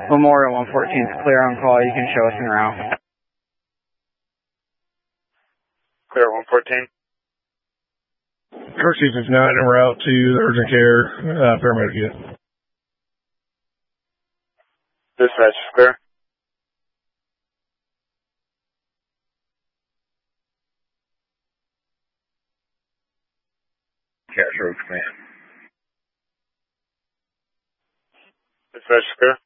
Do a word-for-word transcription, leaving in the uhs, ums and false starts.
Memorial one fourteen is clear on call. You can show us en route. Clear one fourteen. Crew chief is not en route to the urgent care uh, paramedic unit. Dispatch is clear. Cash Road Command. Dispatch is clear.